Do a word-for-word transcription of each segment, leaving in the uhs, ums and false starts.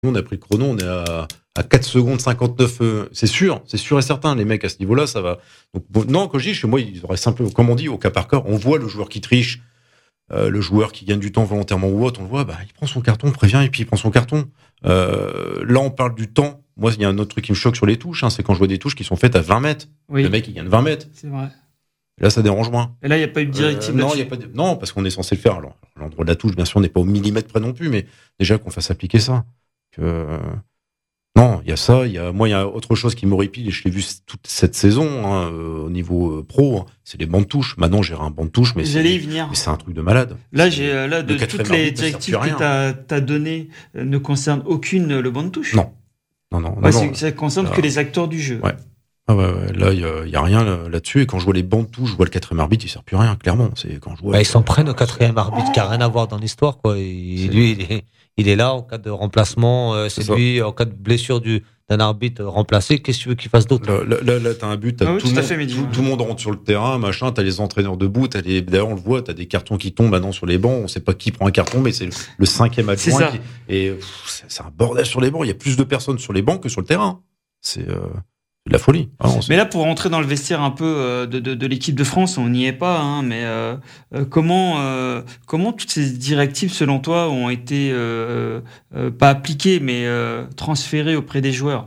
Nous, on a pris le chrono, on est à, à quatre secondes cinquante-neuf. Euh, c'est sûr, c'est sûr et certain. Les mecs, à ce niveau-là, ça va. Donc, bon, non, quand je dis, chez moi, ils auraient simplement, comme on dit, au cas par cas, on voit le joueur qui triche, euh, le joueur qui gagne du temps volontairement ou autre, on le voit, bah, il prend son carton, on prévient, et puis il prend son carton. Euh, là, on parle du temps. Moi, il y a un autre truc qui me choque sur les touches, hein, c'est quand je vois des touches qui sont faites à vingt mètres. Oui. Le mec, il gagne vingt mètres. C'est vrai. Là, ça dérange moins. Et là, il n'y a pas eu de directive euh, non, y a pas de... non, parce qu'on est censé le faire. Alors, l'endroit de la touche, bien sûr, on n'est pas au millimètre près non plus, mais déjà qu'on fasse appliquer ça. Que... Non, il y a ça. Y a... Moi, il y a autre chose qui m'horripile, et je l'ai vu toute cette saison, hein, euh, au niveau euh, pro, hein, c'est les bancs de touche. Maintenant, j'ai un banc de touche, mais, J'allais c'est... y venir. mais c'est un truc de malade. Là, c'est... j'ai, là de toutes les directives que tu as données, euh, ne concernent aucune le banc de touche. Non. Non, non. Ouais, non, non. Ça concerne euh... que les acteurs du jeu. Ouais. Ah ouais, ouais, là, il y, y a rien là, là-dessus. Et quand je vois les bancs de touche, je vois le quatrième arbitre, il sert plus à rien, clairement. C'est quand je vois. Bah, ils s'en prennent au quatrième arbitre, qui a rien à voir dans l'histoire, quoi. Et c'est... lui, il est, il est là en cas de remplacement. Euh, c'est, c'est lui, en cas de blessure du, d'un arbitre remplacé. Qu'est-ce que tu veux qu'il fasse d'autre? Là, là, là, là t'as un but, t'as ah oui, tout, tout, le monde, fait, tout, tout, tout le monde rentre sur le terrain, machin. T'as les entraîneurs debout, t'as les, d'ailleurs, on le voit, t'as des cartons qui tombent maintenant sur les bancs. On sait pas qui prend un carton, mais c'est le, le cinquième adjoint. Qui, et pff, c'est, c'est un bordel sur les bancs. Il y a plus de personnes sur les bancs que sur le terrain. C'est. Euh... C'est de la folie. Ah, mais là, pour rentrer dans le vestiaire un peu euh, de, de, de l'équipe de France, on n'y est pas, hein, mais euh, euh, comment, euh, comment toutes ces directives, selon toi, ont été euh, euh, pas appliquées, mais euh, transférées auprès des joueurs?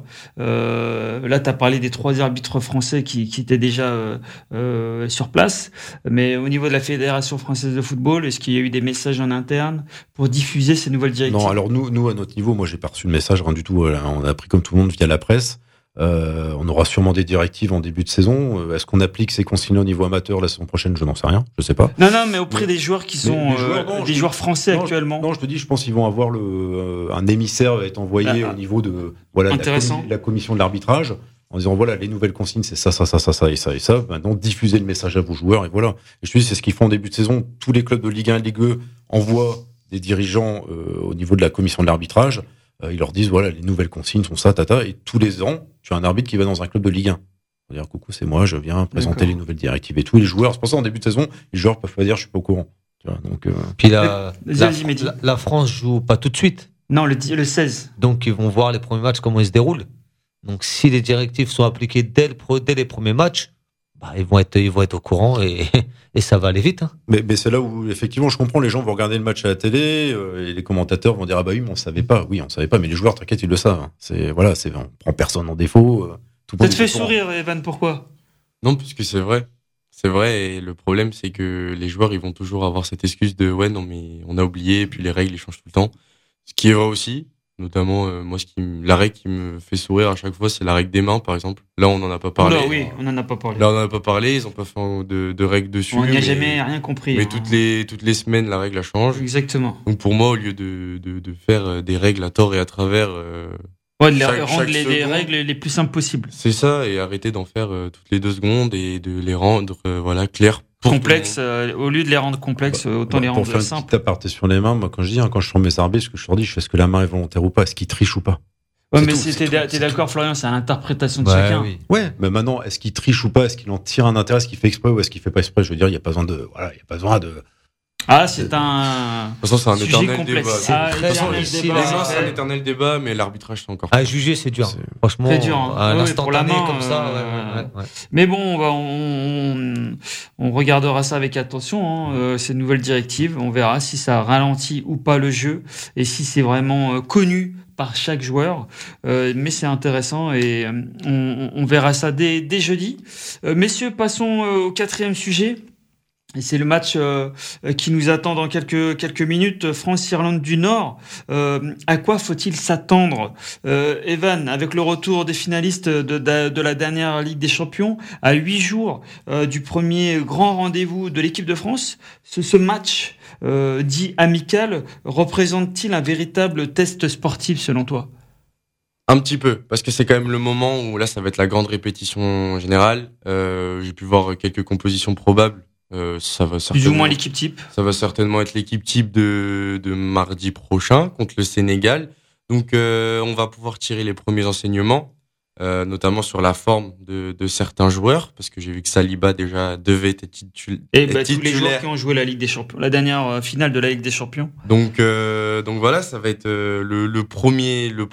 euh, Là, tu as parlé des trois arbitres français qui, qui étaient déjà euh, euh, sur place, mais au niveau de la Fédération française de football, est-ce qu'il y a eu des messages en interne pour diffuser ces nouvelles directives? Non, alors nous, nous à notre niveau, moi, j'ai pas reçu de message, rien du tout. Voilà. On a appris comme tout le monde via la presse. Euh, on aura sûrement des directives en début de saison. Est-ce qu'on applique ces consignes au niveau amateur la saison prochaine? Je n'en sais rien, je sais pas. Non, non, mais auprès mais, des joueurs qui sont les, les joueurs, euh, non, des joueurs dis, français non, actuellement. Non, je te dis, je pense qu'ils vont avoir le euh, un émissaire va être envoyé ah, au niveau de voilà la, com- la commission de l'arbitrage en disant voilà les nouvelles consignes c'est ça, ça, ça, ça, ça et ça et ça. Maintenant diffusez le message à vos joueurs et voilà. Et je te dis c'est ce qu'ils font en début de saison. Tous les clubs de Ligue un, Ligue deux envoient des dirigeants euh, au niveau de la commission de l'arbitrage. Ils leur disent voilà les nouvelles consignes sont ça tata et tous les ans tu as un arbitre qui va dans un club de Ligue un pour dire coucou c'est moi je viens présenter D'accord. les nouvelles directives et tous les joueurs c'est pour ça en début de saison les joueurs peuvent pas dire je suis pas au courant tu vois, donc euh... puis la, la, la, la France joue pas tout de suite non le, le seize donc ils vont voir les premiers matchs comment ils se déroulent donc si les directives sont appliquées dès, le, dès les premiers matchs bah, ils vont être ils vont être au courant et et ça va aller vite. Hein. Mais, mais c'est là où, effectivement, je comprends, les gens vont regarder le match à la télé, euh, et les commentateurs vont dire, ah bah oui, mais on savait pas. Oui, on savait pas, mais les joueurs, t'inquiète, ils le savent. Hein. C'est, voilà, c'est, on prend personne en défaut. Euh, tout ça te fait sourire, Evan, pourquoi? Non, parce que c'est vrai. C'est vrai, et le problème, c'est que les joueurs, ils vont toujours avoir cette excuse de, ouais, non, mais on a oublié, et puis les règles, ils changent tout le temps. Ce qui est vrai aussi. Notamment, euh, moi, ce qui m... la règle qui me fait sourire à chaque fois, c'est la règle des mains, par exemple. Là, on n'en a pas parlé. Non, oui, on n'en a pas parlé. Là, on n'en a pas parlé. Ils n'ont pas fait de, de règles dessus. On n'y a mais... jamais rien compris. Mais hein. toutes les toutes les semaines, la règle la change. Exactement. Donc pour moi, au lieu de de, de faire des règles à tort et à travers, euh, ouais, de chaque, rendre les, les règles les plus simples possibles. C'est ça, et arrêter d'en faire euh, toutes les deux secondes et de les rendre euh, voilà claires. Complexes, euh, au lieu de les rendre complexes, bah, autant bah, les rendre simples. Pour faire un petit aparté sur les mains, moi quand je dis, hein, quand je sors mes arbitres, ce que je leur dis, je fais ce que la main est volontaire ou pas, est-ce qu'ils trichent ou pas. Ouais, c'est mais tout, c'est, c'est t'es, t'es d'accord, tout. Florian, c'est à l'interprétation de ouais, chacun. Oui. Ouais, mais maintenant, est-ce qu'il triche ou pas, est-ce qu'il en tire un intérêt, est-ce qu'il fait exprès ou est-ce qu'il fait pas exprès? Je veux dire, il y a pas besoin de, voilà, il y a pas besoin de. Ah, c'est un. De toute façon, c'est un sujet éternel complexe. débat. C'est ah, de toute façon, les débat, mains, c'est un éternel débat, mais l'arbitrage, c'est encore. À juger, c'est dur. C'est... Franchement, c'est dur. Hein. À oui, l'instantané main, comme ça. Euh... Ouais, ouais, ouais. Mais bon, on, va, on, on regardera ça avec attention. Hein, euh, ces nouvelles directives, on verra si ça ralentit ou pas le jeu et si c'est vraiment euh, connu par chaque joueur. Euh, mais c'est intéressant et euh, on, on verra ça dès, dès jeudi. Euh, messieurs, passons euh, au quatrième sujet. Et c'est le match euh, qui nous attend dans quelques quelques minutes, France-Irlande du Nord. Euh, à quoi faut-il s'attendre, euh, Evan, avec le retour des finalistes de, de, de la dernière Ligue des Champions, à huit jours euh, du premier grand rendez-vous de l'équipe de France, ce, ce match euh, dit amical représente-t-il un véritable test sportif selon toi ? Un petit peu, parce que c'est quand même le moment où là ça va être la grande répétition générale. Euh, j'ai pu voir quelques compositions probables. Euh, ça va plus ou moins l'équipe type. Ça va certainement être l'équipe type de, de mardi prochain contre le Sénégal. Donc, euh, on va pouvoir tirer les premiers enseignements. euh, notamment sur la forme de, de certains joueurs, parce que j'ai vu que Saliba déjà devait être titu- Et bah, titulaire. tous les joueurs qui ont joué la Ligue des Champions, la dernière finale de la Ligue des Champions. Donc, euh, donc voilà, ça va être euh, le, le premier, le